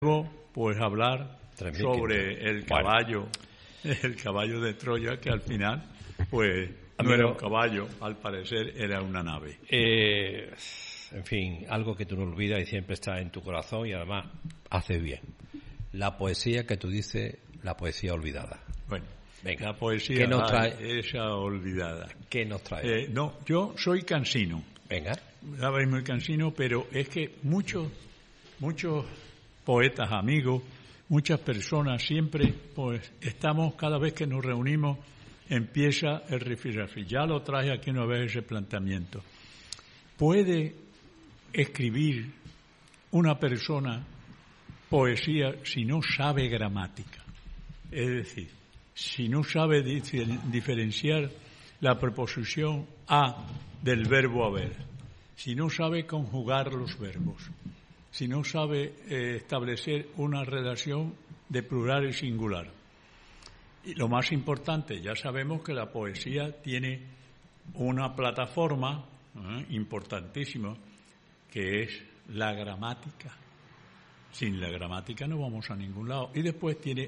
Pues hablar sobre el caballo, el caballo de Troya, que al final pues no era un caballo, al parecer era una nave. En fin, algo que tú no olvidas y siempre está en tu corazón y además hace bien. La poesía que tú dices, la poesía olvidada. Bueno, venga, la poesía ¿qué nos trae? Esa olvidada. ¿Qué nos trae? No, yo soy cansino. Venga. Sabéis, muy cansino, pero es que muchos poetas, amigos, muchas personas siempre, pues estamos, cada vez que nos reunimos, empieza el rifirrafi. Ya lo traje aquí una vez ese planteamiento. ¿Puede escribir una persona poesía si no sabe gramática? Es decir, si no sabe diferenciar la preposición a del verbo haber, si no sabe conjugar los verbos, si no sabe establecer una relación de plural y singular. Y lo más importante, ya sabemos que la poesía tiene una plataforma importantísima, que es la gramática. Sin la gramática no vamos a ningún lado. Y después tiene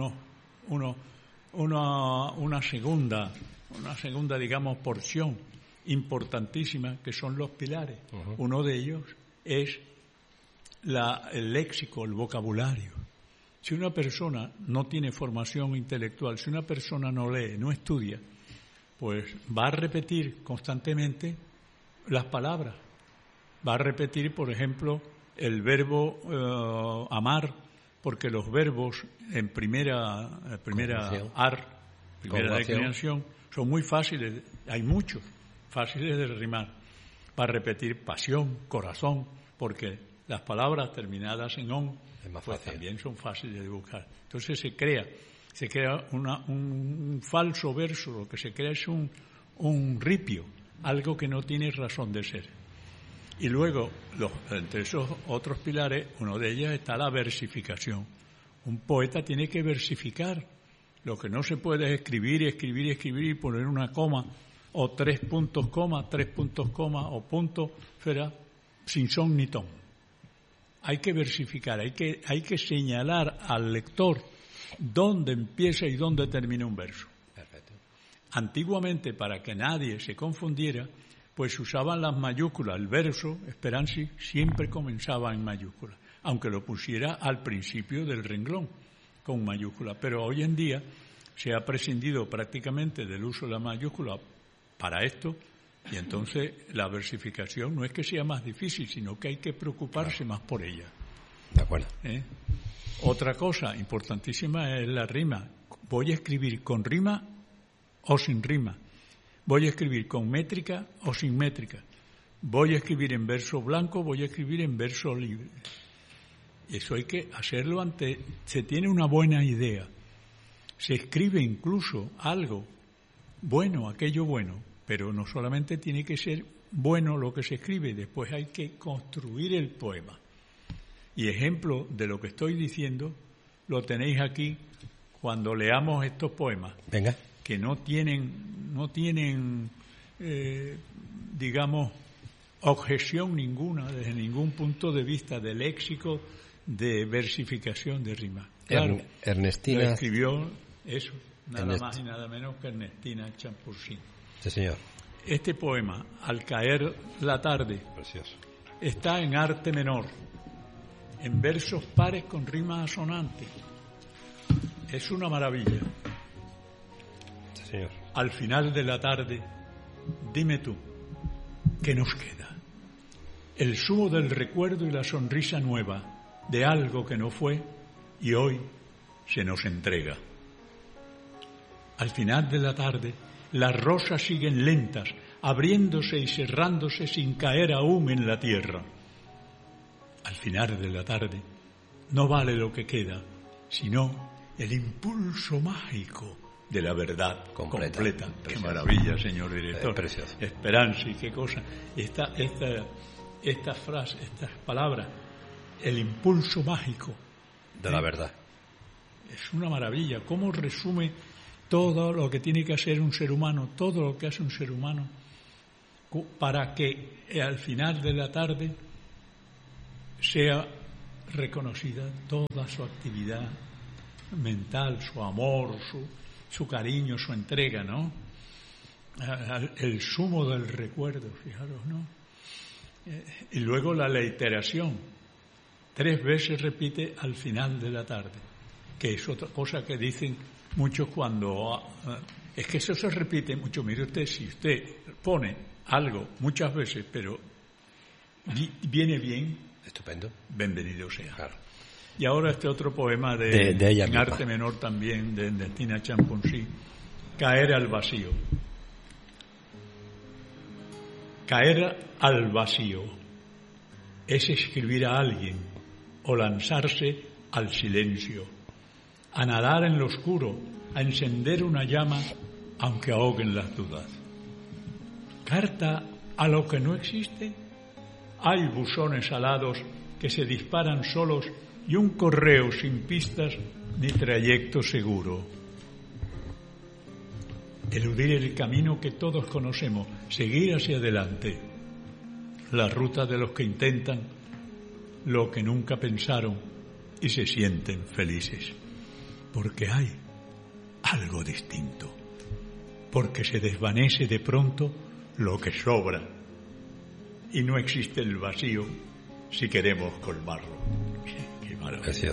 una segunda, digamos, porción importantísima, que son los pilares. Uno de ellos es el léxico, el vocabulario. Si una persona no tiene formación intelectual, si una persona no lee, no estudia, pues va a repetir constantemente las palabras. Va a repetir, por ejemplo, el verbo amar, porque los verbos en primera declinación son muy fáciles, hay muchos fáciles de rimar. Va a repetir pasión, corazón, porque las palabras terminadas en on pues también son fáciles de buscar. Entonces se crea un falso verso, lo que se crea es un ripio, algo que no tiene razón de ser. Y luego, entre esos otros pilares, uno de ellos está la versificación. Un poeta tiene que versificar. Lo que no se puede es escribir y poner una coma, o 3 puntos coma, o punto, sin son ni ton. Hay que versificar, hay que señalar al lector dónde empieza y dónde termina un verso. Perfecto. Antiguamente, para que nadie se confundiera, pues usaban las mayúsculas. El verso, Speranzi, siempre comenzaba en mayúsculas, aunque lo pusiera al principio del renglón con mayúsculas. Pero hoy en día se ha prescindido prácticamente del uso de la mayúscula para esto. Y entonces la versificación no es que sea más difícil, sino que hay que preocuparse más por ella. De acuerdo. Otra cosa importantísima es la rima. ¿Voy a escribir con rima o sin rima? ¿Voy a escribir con métrica o sin métrica? ¿Voy a escribir en verso blanco? ¿Voy a escribir en verso libre? Eso hay que hacerlo se tiene una buena idea. Se escribe incluso algo bueno, aquello bueno. Pero no solamente tiene que ser bueno lo que se escribe, después hay que construir el poema. Y ejemplo de lo que estoy diciendo lo tenéis aquí cuando leamos estos poemas. Venga. Que no tienen digamos, objeción ninguna desde ningún punto de vista de léxico, de versificación, de rima. Claro, Ernestina lo escribió eso, nada más y nada menos que Ernestina Champursin. Sí, señor. Este poema, Al caer la tarde, precioso, está en arte menor, en versos pares con rimas asonantes. Es una maravilla. Sí, señor. Al final de la tarde, dime tú, ¿qué nos queda? El zumo del recuerdo y la sonrisa nueva de algo que no fue y hoy se nos entrega. Al final de la tarde, las rosas siguen lentas, abriéndose y cerrándose sin caer aún en la tierra. Al final de la tarde, no vale lo que queda, sino el impulso mágico de la verdad completa. Qué maravilla, señor director. Precioso. Speranzi, qué cosa. Esta frase, estas palabras, el impulso mágico de la verdad. Es una maravilla. ¿Cómo resume todo lo que tiene que hacer un ser humano, todo lo que hace un ser humano, para que al final de la tarde sea reconocida toda su actividad mental, su amor, su cariño, su entrega, ¿no? El sumo del recuerdo, fijaros, ¿no? Y luego la reiteración. 3 veces repite al final de la tarde, que es otra cosa que dicen muchos cuando... es que eso se repite mucho. Mire usted, si usted pone algo muchas veces, pero viene bien, estupendo, bienvenido sea. Claro. Y ahora este otro poema de ella en misma. arte menor también, de Ernestina Champonsí, Caer al vacío. Caer al vacío es escribir a alguien o lanzarse al silencio, a nadar en lo oscuro, a encender una llama aunque ahoguen las dudas. Carta a lo que no existe. Hay buzones alados que se disparan solos y un correo sin pistas ni trayecto seguro. Eludir el camino que todos conocemos, seguir hacia adelante, la ruta de los que intentan lo que nunca pensaron y se sienten felices, porque hay algo distinto, porque se desvanece de pronto lo que sobra y no existe el vacío si queremos colmarlo. Qué maravilla.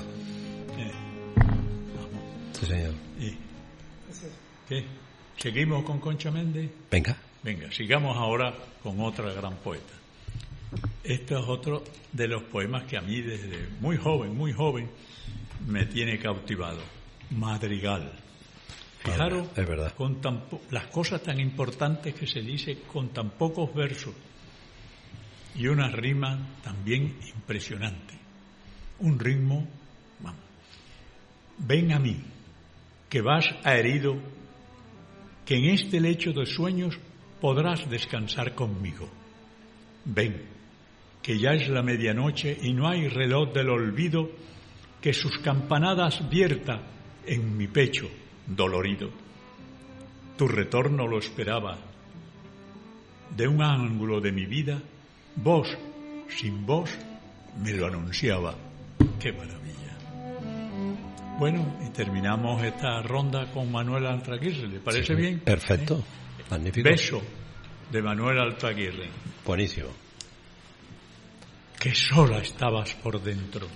Sí, señor. ¿Qué? ¿Seguimos con Concha Méndez? Venga, sigamos ahora con otra gran poeta. Este es otro de los poemas que a mí desde muy joven, me tiene cautivado. Madrigal. Fijaros, es verdad, con las cosas tan importantes que se dice con tan pocos versos y una rima también impresionante. Un ritmo, vamos. Ven a mí, que vas herido, que en este lecho de sueños podrás descansar conmigo. Ven, que ya es la medianoche y no hay reloj del olvido que sus campanadas vierta en mi pecho dolorido. Tu retorno lo esperaba. De un ángulo de mi vida, voz sin voz me lo anunciaba. ¡Qué maravilla! Bueno, y terminamos esta ronda con Manuel Altraguirre. ¿Le parece bien? Perfecto, magnífico. Beso de Manuel Altraguirre. Buenísimo. Que sola estabas por dentro.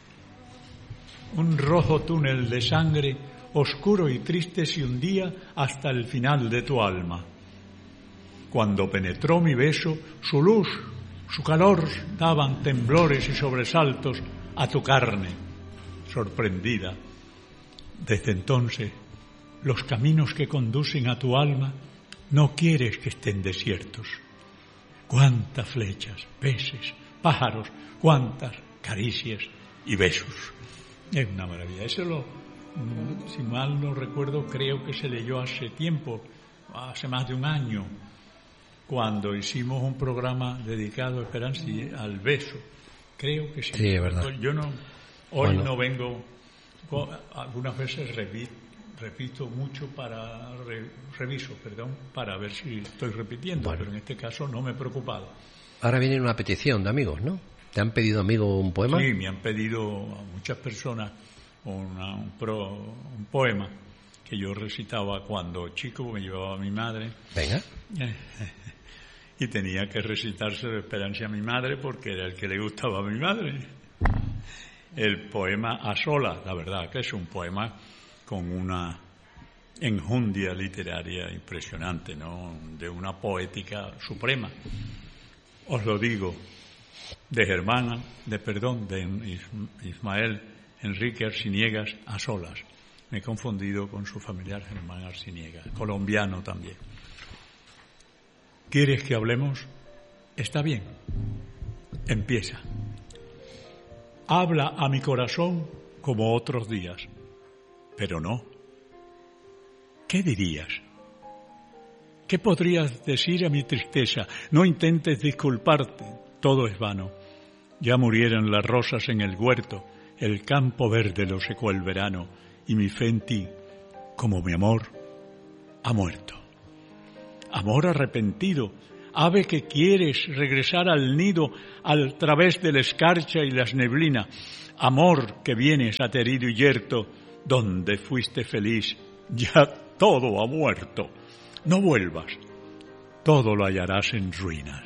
Un rojo túnel de sangre, oscuro y triste, se hundía hasta el final de tu alma. Cuando penetró mi beso, su luz, su calor daban temblores y sobresaltos a tu carne, sorprendida. Desde entonces, los caminos que conducen a tu alma no quieres que estén desiertos. Cuántas flechas, peces, pájaros, cuántas caricias y besos. Es una maravilla. Eso si mal no recuerdo, creo que se leyó hace tiempo, hace más de un año, cuando hicimos un programa dedicado a Esperanza y al beso. Creo que sí. Sí, es verdad. Yo no vengo, algunas veces repito mucho reviso, para ver si estoy repitiendo, pero en este caso no me he preocupado. Ahora viene una petición de amigos, ¿no? ¿Te han pedido, amigo, un poema? Sí, me han pedido a muchas personas un poema que yo recitaba cuando chico, me llevaba a mi madre. Venga. Y tenía que recitarse de Esperanza a mi madre porque era el que le gustaba a mi madre. El poema A Solas, la verdad que es un poema con una enjundia literaria impresionante, ¿no? De una poética suprema. Os lo digo, de Ismael Enrique Arciniegas, A Solas. Me he confundido con su familiar Germán Arciniegas, colombiano también. ¿Quieres que hablemos? Está bien. Empieza. Habla a mi corazón como otros días, pero no. ¿Qué dirías? ¿Qué podrías decir a mi tristeza? No intentes disculparte, todo es vano. Ya murieron las rosas en el huerto, el campo verde lo secó el verano, y mi fe en ti, como mi amor, ha muerto. Amor arrepentido, ave que quieres regresar al nido al través de la escarcha y las neblinas, amor que vienes aterido y yerto, donde fuiste feliz, ya todo ha muerto. No vuelvas, todo lo hallarás en ruinas.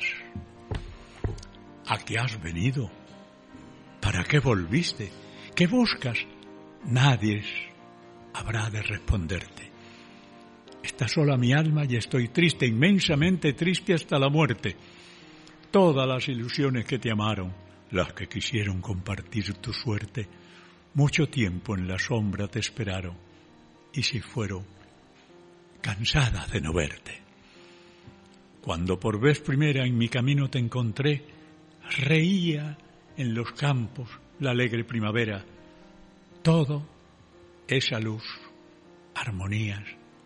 ¿A qué has venido? ¿Para qué volviste? ¿Qué buscas? Nadie habrá de responderte. Está sola mi alma y estoy triste, inmensamente triste hasta la muerte. Todas las ilusiones que te amaron, las que quisieron compartir tu suerte, mucho tiempo en la sombra te esperaron y se fueron, cansadas de no verte. Cuando por vez primera en mi camino te encontré, reía en los campos la alegre primavera. Todo esa luz, armonías,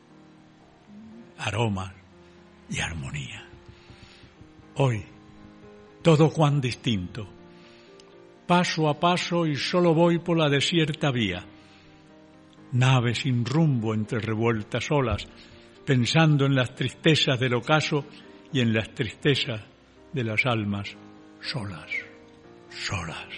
aromas y armonía. Hoy, todo cuán distinto. Paso a paso y solo voy por la desierta vía. Nave sin rumbo entre revueltas olas, pensando en las tristezas del ocaso y en las tristezas de las almas solas, solas.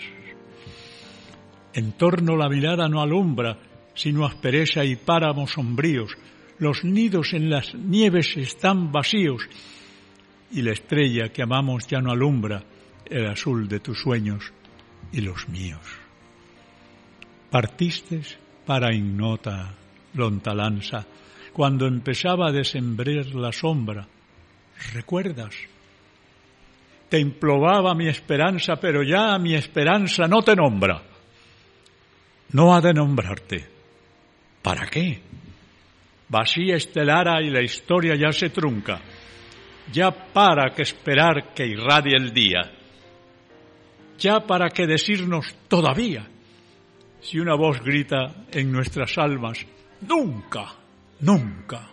En torno la mirada no alumbra, sino aspereza y páramos sombríos. Los nidos en las nieves están vacíos y la estrella que amamos ya no alumbra el azul de tus sueños y los míos. Partiste para ignota lontananza, cuando empezaba a descembrar la sombra. ¿Recuerdas? Te imploraba mi esperanza, pero ya mi esperanza no te nombra. No ha de nombrarte. ¿Para qué? Vacía estelara y la historia ya se trunca. Ya para que esperar que irradie el día. Ya para que decirnos todavía. Si una voz grita en nuestras almas, nunca, nunca.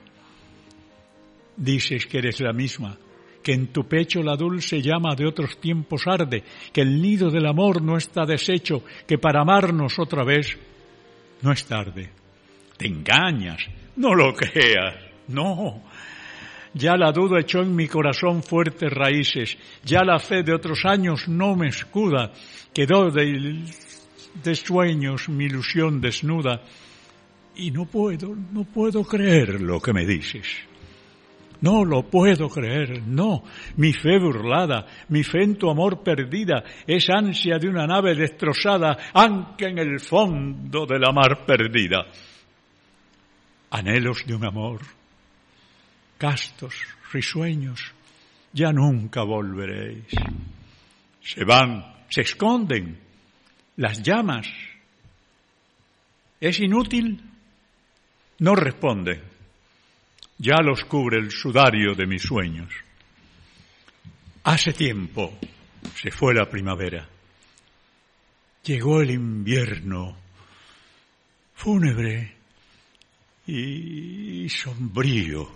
Dices que eres la misma, que en tu pecho la dulce llama de otros tiempos arde, que el nido del amor no está deshecho, que para amarnos otra vez no es tarde. Te engañas, no lo creas, no. Ya la duda echó en mi corazón fuertes raíces, ya la fe de otros años no me escuda, quedó de sueños mi ilusión desnuda, y no puedo creer lo que me dices. No lo puedo creer, no. Mi fe burlada, mi fe en tu amor perdida, es ansia de una nave destrozada, ancla en el fondo de la mar perdida. Anhelos de un amor, castos, risueños, ya nunca volveréis. Se van, se esconden, las llamas. ¿Es inútil? No responden. Ya los cubre el sudario de mis sueños. Hace tiempo se fue la primavera. Llegó el invierno, fúnebre y sombrío.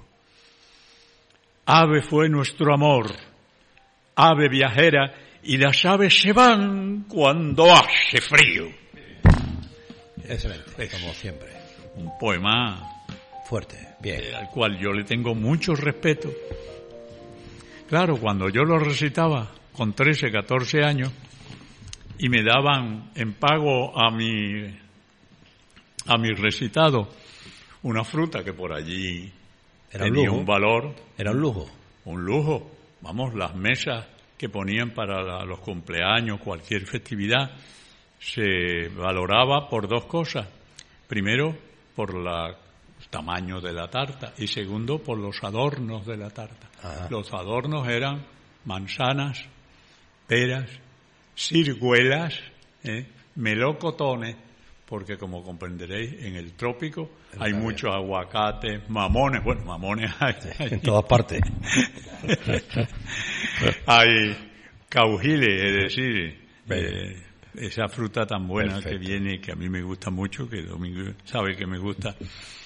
Ave fue nuestro amor, ave viajera, y las aves se van cuando hace frío. Excelente, como siempre. Un poema fuerte, bien. Al cual yo le tengo mucho respeto. Claro, cuando yo lo recitaba con 13, 14 años y me daban en pago a mi recitado una fruta que por allí ¿Era tenía un lujo? Un valor. ¿Era un lujo? Un lujo. Vamos, las mesas que ponían para los cumpleaños, cualquier festividad, se valoraba por dos cosas. Primero, por el tamaño de la tarta, y segundo, por los adornos de la tarta. Ajá. Los adornos eran manzanas, peras, ciruelas, melocotones, porque como comprenderéis, en el trópico hay muchos aguacates, mamones, bueno, mamones hay en todas partes. Hay caujiles, es decir, esa fruta tan buena. Perfecto. Que viene, que a mí me gusta mucho, que Domingo sabe que me gusta,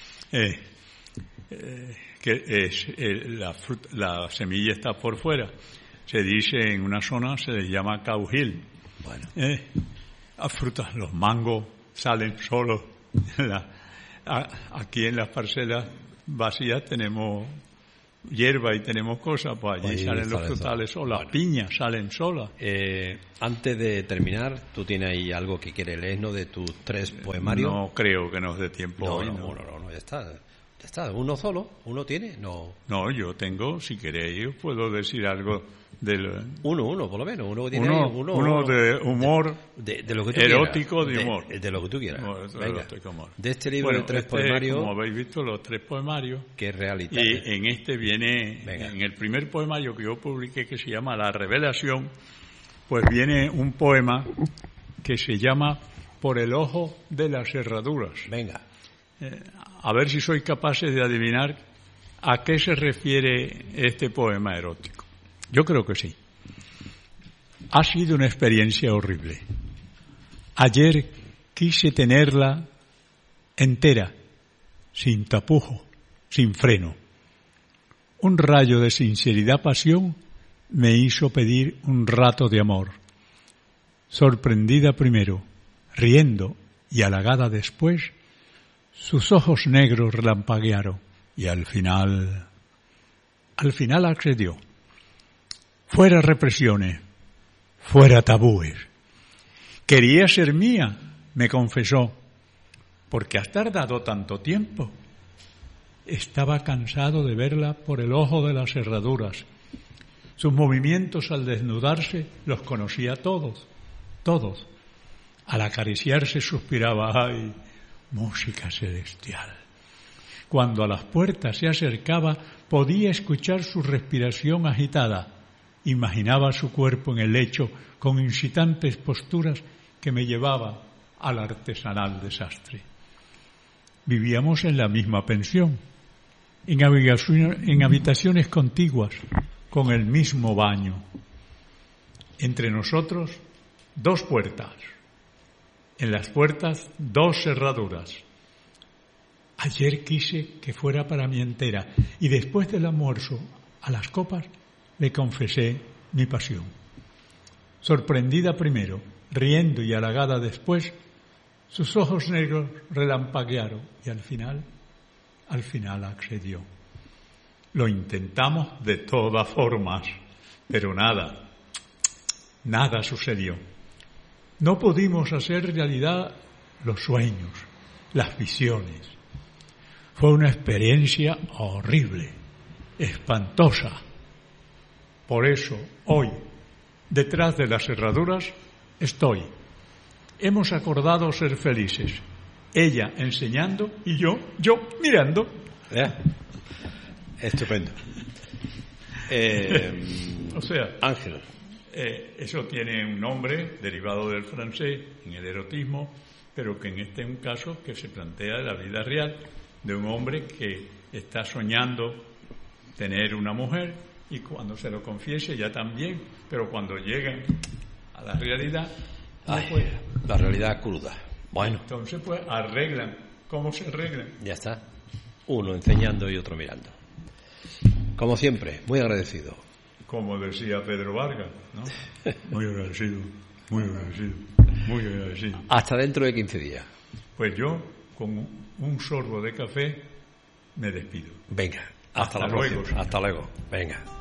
que es la semilla está por fuera. Se dice en una zona, se les llama caujil. Bueno. Las frutas, los mangos salen solos. Aquí en las parcelas vacías tenemos hierba y tenemos cosas, pues allí salen los frutales solas, las piñas salen solas. Antes de terminar, ¿tú tienes ahí algo que quieres leernos de tus 3 poemarios? No creo que nos dé tiempo hoy. No, ya está. Ya está, uno solo, uno tiene, no. No, yo tengo, si queréis, puedo decir algo del... Uno, por lo menos, uno tiene uno de humor, de lo que tú erótico, quieras. de humor. De lo que tú quieras. Venga. Humor. De este libro de 3 poemarios... Como habéis visto, los 3 poemarios. Que es realidad. Y en este viene, en el primer poemario que yo publiqué, que se llama La Revelación, pues viene un poema que se llama Por el ojo de las herraduras. Venga. A ver si sois capaces de adivinar a qué se refiere este poema erótico. Yo creo que sí. Ha sido una experiencia horrible. Ayer quise tenerla entera, sin tapujo, sin freno. Un rayo de sinceridad-pasión me hizo pedir un rato de amor. Sorprendida primero, riendo y halagada después, sus ojos negros relampaguearon y al final accedió. Fuera represiones, fuera tabúes. Quería ser mía, me confesó, porque has tardado tanto tiempo. Estaba cansado de verla por el ojo de las herraduras. Sus movimientos al desnudarse los conocía todos. Al acariciarse suspiraba, ¡ay! Música celestial. Cuando a las puertas se acercaba, podía escuchar su respiración agitada. Imaginaba su cuerpo en el lecho con incitantes posturas que me llevaba al artesanal desastre. Vivíamos en la misma pensión, en habitaciones contiguas, con el mismo baño. Entre nosotros, 2 puertas. En las puertas 2 cerraduras. Ayer quise que fuera para mí entera y después del almuerzo, a las copas, le confesé mi pasión. Sorprendida primero, riendo y halagada después, sus ojos negros relampaguearon y al final accedió. Lo intentamos de todas formas, pero nada sucedió. No pudimos hacer realidad los sueños, las visiones. Fue una experiencia horrible, espantosa. Por eso, hoy, detrás de las cerraduras, estoy. Hemos acordado ser felices. Ella enseñando y yo mirando. Estupendo. O sea, Ángel. Eso tiene un nombre derivado del francés en el erotismo, pero que en este es un caso que se plantea de la vida real de un hombre que está soñando tener una mujer y cuando se lo confiese ya también, pero cuando lleguen a la realidad la realidad cruda. Bueno, entonces pues arreglan. ¿Cómo se arreglan? Ya está. Uno enseñando y otro mirando. Como siempre, muy agradecido. Como decía Pedro Vargas, ¿no? Muy agradecido. Hasta dentro de 15 días. Pues yo, con un sorbo de café, me despido. Venga, hasta la próxima. Hasta luego. Venga.